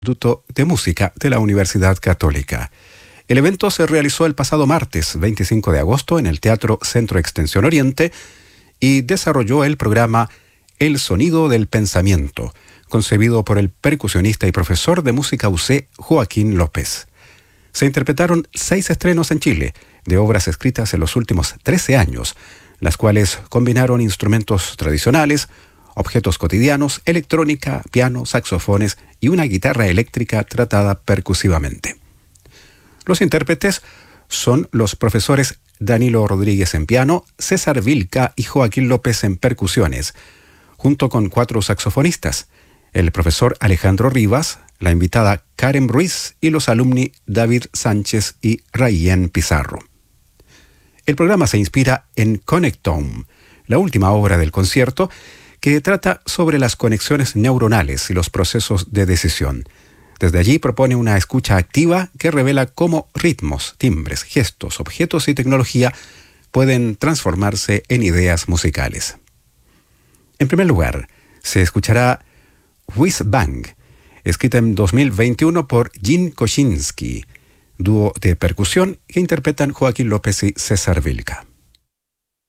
Instituto de Música de la Universidad Católica. El evento se realizó el pasado martes 25 de agosto en el Teatro Centro Extensión Oriente y desarrolló el programa El Sonido del Pensamiento, concebido por el percusionista y profesor de música UC Joaquín López. Se interpretaron 6 estrenos en Chile de obras escritas en los últimos 13 años, las cuales combinaron instrumentos tradicionales, objetos cotidianos, electrónica, piano, saxofones y una guitarra eléctrica tratada percusivamente. Los intérpretes son los profesores Danilo Rodríguez en piano, César Vilca y Joaquín López en percusiones, junto con 4 saxofonistas, el profesor Alejandro Rivas, la invitada Karen Ruiz y los alumni David Sánchez y Rayen Pizarro. El programa se inspira en Connectome, la última obra del concierto, que trata sobre las conexiones neuronales y los procesos de decisión. Desde allí propone una escucha activa que revela cómo ritmos, timbres, gestos, objetos y tecnología pueden transformarse en ideas musicales. En primer lugar, se escuchará Whiz Bang, escrita en 2021 por Gene Koshinski, dúo de percusión que interpretan Joaquín López y César Vilca.